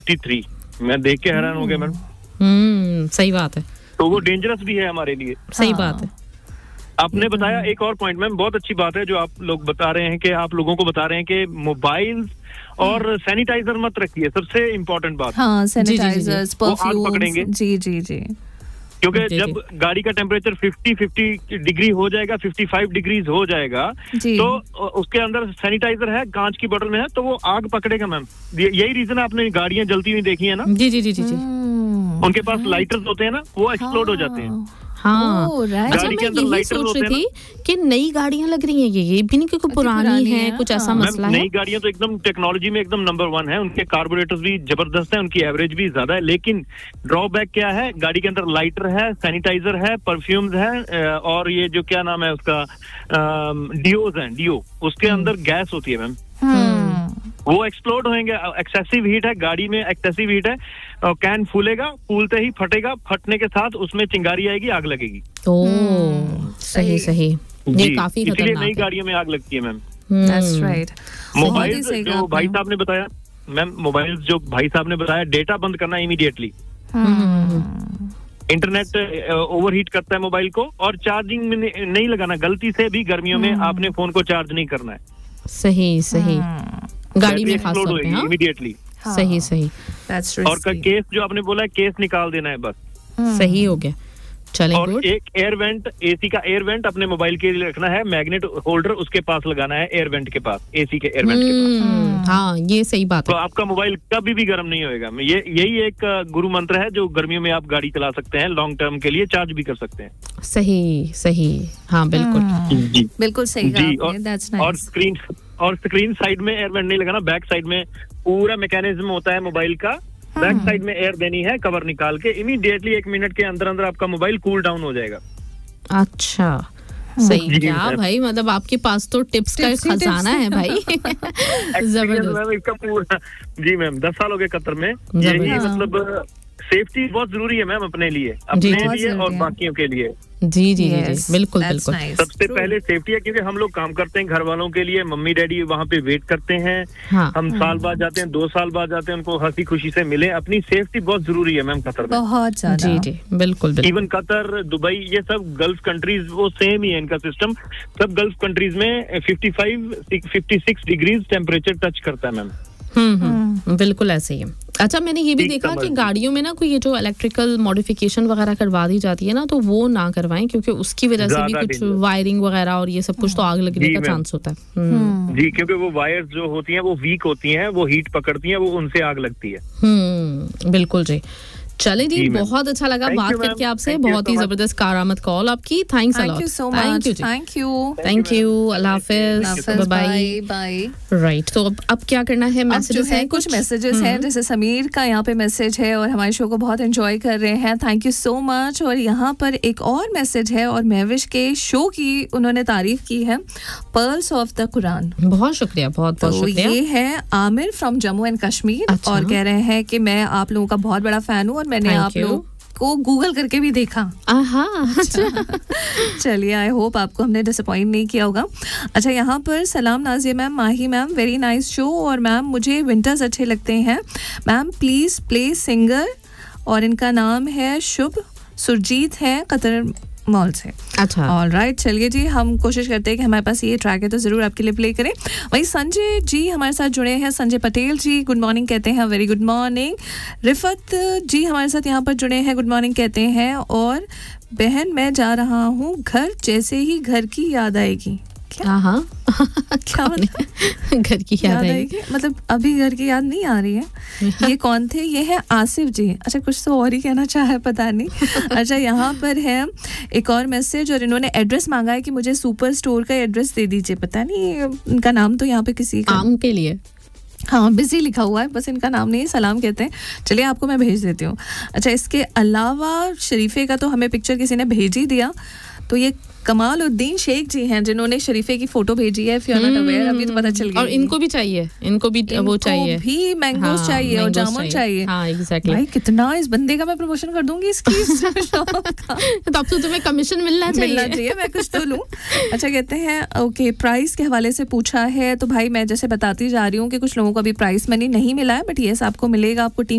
53। मैं देख के हैरान हो गया मैम। सही बात है। तो वो डेंजरस भी है हमारे लिए। सही बात है। आपने बताया एक और पॉइंट मैम, बहुत अच्छी बात है जो आप लोग बता रहे हैं कि आप लोगों को बता रहे हैं कि मोबाइल और सैनिटाइजर मत रखिए, सबसे इम्पोर्टेंट बात। हाँ, सैनिटाइजर्स, परफ्यूम पकड़ेंगे। जी जी जी। क्योंकि जब गाड़ी का टेम्परेचर 50 डिग्री हो जाएगा, 55 डिग्रीज हो जाएगा, तो उसके अंदर सैनिटाइजर है, कांच की बोतल में है, तो वो आग पकड़ेगा मैम। यही रीजन है, आपने गाड़ियां जलती हुई देखी है ना। जी जी जी जी जी। उनके पास लाइटर्स होते हैं ना, वो एक्सप्लोड हो जाते हैं। हाँ, अच्छा मैं यही सोच रही थी कि नई गाड़ियां लग रही हैं, ये भी नहीं कि कोई पुरानी है, कुछ ऐसा मसला है। नई गाड़ियां तो एकदम टेक्नोलॉजी में एकदम नंबर 1 है, उनके कार्बोरेटर्स भी जबरदस्त है, उनकी एवरेज भी ज्यादा है, लेकिन ड्रॉबैक क्या है, गाड़ी के अंदर लाइटर है, सैनिटाइजर है, परफ्यूम्स है, और ये जो क्या नाम है उसका, डिओज है, डिओ, उसके अंदर गैस होती है मैम, वो एक्सप्लोड होंगे। एक्सेसिव हीट है गाड़ी में, एक्सेसिव हीट है, और कैन फूलेगा, फूलते ही फटेगा, फटने के साथ उसमें चिंगारी आएगी, आग लगेगी। सही सही। ये काफी खतरनाक है, इसलिए नई गाड़ियों में आग लगती है मैम। That's right. मोबाइल जो भाई साहब ने बताया मैम, मोबाइल जो भाई साहब ने बताया, डेटा बंद करना इमीडिएटली। इंटरनेट ओवरहीट करता है मोबाइल को, और चार्जिंग में नहीं लगाना, गलती से भी गर्मियों में आपने फोन को चार्ज नहीं करना है। सही सही। गाड़ी में खास तौर पे इमीडिएटली। सही सही। और केस जो आपने बोला है, केस निकाल देना है बस। सही हो गया। चलें। और एक एयर वेंट, एसी का एयर वेंट अपने मोबाइल के लिए रखना है, मैग्नेट होल्डर उसके पास लगाना है, एयर वेंट के पास, एसी के एयर वेंट के पास। हाँ, ये सही बात है। तो आपका मोबाइल कभी भी गर्म नहीं होएगा। यही एक गुरु मंत्र है जो गर्मियों में आप गाड़ी चला सकते हैं, लॉन्ग टर्म के लिए चार्ज भी कर सकते हैं। सही सही। हाँ बिल्कुल जी, बिल्कुल सही जी। कहा। और स्क्रीन साइड में एयर वेंट नहीं लगाना, बैक साइड में पूरा मैकेनिज्म होता है मोबाइल का, बैक साइड में एयर देनी है, कवर निकाल के, इमीडिएटली 1 मिनट के अंदर अंदर आपका मोबाइल कूल डाउन हो जाएगा। अच्छा, सही। क्या भाई, मतलब आपके पास तो टिप्स का खजाना है भाई। जबरदस्त। इसका पूरा, जी मैम, 10 साल हो गए कतर में। यही मतलब सेफ्टी बहुत जरूरी है मैम, अपने लिए, अपने लिए और बाकियों के लिए। जी जी जी जी, बिल्कुल बिल्कुल। सबसे पहले सेफ्टी है, क्योंकि हम लोग काम करते हैं घर वालों के लिए, मम्मी डैडी वहाँ पे वेट करते हैं। हम साल बाद जाते हैं, 2 साल बाद जाते हैं, उनको हंसी खुशी से मिले। अपनी सेफ्टी बहुत जरूरी है मैम कतर में, बहुत ज्यादा। जी जी बिल्कुल बिल्कुल। इवन कतर, दुबई, ये सब गल्फ कंट्रीज वो सेम ही है इनका सिस्टम। सब गल्फ कंट्रीज में 55-56 डिग्रीज टेम्परेचर टच करता है मैम। बिल्कुल ऐसे ही है। अच्छा, मैंने ये भी देखा कि गाड़ियों में ना कोई ये जो इलेक्ट्रिकल मॉडिफिकेशन वगैरह करवा दी जाती है ना, तो वो ना करवाएं, क्योंकि उसकी वजह से भी कुछ वायरिंग वगैरह और ये सब कुछ तो आग लगने का चांस होता है। जी, क्योंकि वो वायर्स जो होती हैं वो वीक होती हैं, वो हीट पकड़ती हैं, वो उनसे आग लगती है। बिल्कुल जी। चले जी, बहुत अच्छा लगा बात करके आपसे, बहुत ही जबरदस्त कारआमद कॉल आपकी। Thanks a lot. Thank you. Allah Hafiz, bye bye. Right, तो अब क्या करना है, मैसेजेस हैं, कुछ मैसेजेस हैं, जैसे समीर का यहाँ पे मैसेज है और हमारे शो को बहुत एंजॉय कर रहे हैं, थैंक यू सो मच। और यहाँ पर एक और मैसेज है, और महविश के शो की उन्होंने तारीफ की है, पर्ल्स ऑफ द कुरान। बहुत शुक्रिया, बहुत बहुत शुक्रिया। ये है आमिर फ्रॉम जम्मू एंड कश्मीर, और कह रहे हैं कि मैं आप लोगों का बहुत बड़ा फैन हूँ, और मैंने आप लोग को गूगल करके भी देखा। चलिए, आई होप आपको हमने डिसअपॉइंट नहीं किया होगा। अच्छा, यहाँ पर सलाम नाजिया मैम, माही मैम, वेरी नाइस शो, और मैम मुझे विंटर्स अच्छे लगते हैं, मैम प्लीज प्ले सिंगर, और इनका नाम है शुभ, सुरजीत है कतर मॉल से। अच्छा, ऑलराइट, चलिए जी, हम कोशिश करते हैं कि हमारे पास ये ट्रैक है तो जरूर आपके लिए प्ले करें। वही संजय जी हमारे साथ जुड़े हैं, संजय पटेल जी गुड मॉर्निंग कहते हैं, वेरी गुड मॉर्निंग। रिफत जी हमारे साथ यहाँ पर जुड़े हैं, गुड मॉर्निंग कहते हैं, और बहन मैं जा रहा हूँ घर, जैसे ही घर की याद आएगी। हाँ क्या मतलब घर की याद आएगी, मतलब अभी घर की याद नहीं आ रही है। ये कौन थे? ये है आसिफ जी। अच्छा, कुछ तो और ही कहना चाहे, पता नहीं। अच्छा, यहाँ पर है एक और मैसेज, और इन्होंने एड्रेस मांगा है कि मुझे सुपर स्टोर का एड्रेस दे दीजिए। पता नहीं इनका नाम तो यहाँ पे किसी काम के लिए, हाँ बिजी लिखा हुआ है, बस इनका नाम नहीं है, सलाम कहते हैं। चलिए, आपको मैं भेज देती हूँ। अच्छा, इसके अलावा शरीफे का तो हमें पिक्चर किसी ने भेज ही दिया, तो ये कमालुद्दीन शेख जी हैं जिन्होंने शरीफे की फोटो भेजी है, if you are not aware, अभी तो पता चल गया। और इनको भी चाहिए, इनको भी वो चाहिए, भी मैंगोस चाहिए और जामुन चाहिए। हाँ एग्जैक्टली। भाई कितना इस बंदे का मैं प्रमोशन कर दूंगी इसकी तो अब तो तुम्हें कमीशन मिलना चाहिए, मैं कुछ तो लूं। अच्छा, कहते हैं ओके, प्राइस के हवाले से पूछा है, तो भाई मैं जैसे बताती जा रही हूँ कि कुछ लोगों को अभी प्राइस मनी नहीं मिला है, बट यस आपको मिलेगा, आपको टीम